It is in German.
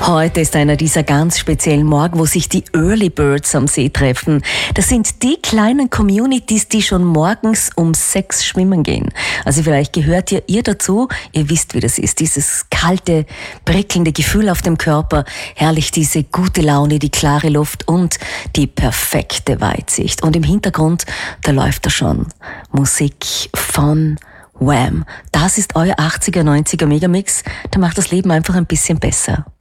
Heute ist einer dieser ganz speziellen Morgen, wo sich die Early Birds am See treffen. Das sind die kleinen Communities, die schon morgens um 6 schwimmen gehen. Also vielleicht gehört ihr dazu. Ihr wisst, wie das ist. Dieses kalte, prickelnde Gefühl auf dem Körper. Herrlich diese gute Laune, die klare Luft und die perfekte Weitsicht. Und im Hintergrund, da läuft da schon Musik von Wham. Das ist euer 80er, 90er Megamix. Da macht das Leben einfach ein bisschen besser.